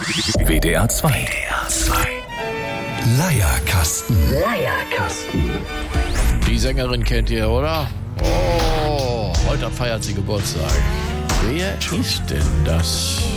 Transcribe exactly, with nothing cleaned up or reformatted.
W D R zwei. W D R zwei. Leierkasten. Leierkasten. Die Sängerin kennt ihr, oder? Oh, heute feiert sie Geburtstag. Wer ist denn das?